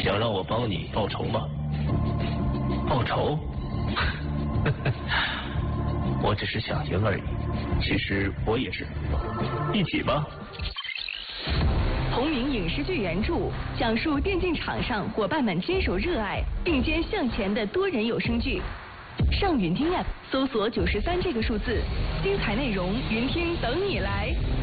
想让我帮你报仇吗？报仇？我只是想赢而已。其实我也是。一起吧。 同名影视剧原著，讲述电竞场上伙伴们坚守热爱、并肩向前的多人有声剧。上云听 App 搜索93这个数字，精彩内容，云听等你来。